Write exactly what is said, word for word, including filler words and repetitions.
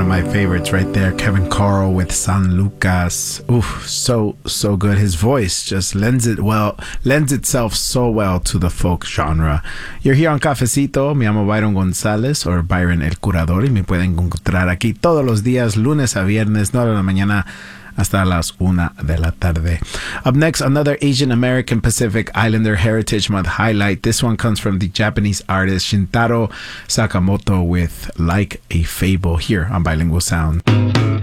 of my favorites right there. Kevin Carl with San Lucas. Oof, so, so good. His voice just lends it well, lends itself so well to the folk genre. You're here on Cafecito. Me llamo Byron González, or Byron el Curador, y me pueden encontrar aquí todos los días, lunes a viernes, nueve de la mañana hasta las una de la tarde. Up next, another Asian American Pacific Islander Heritage Month highlight. This one comes from the Japanese artist Shintaro Sakamoto with Like a Fable here on Bilingual Sound.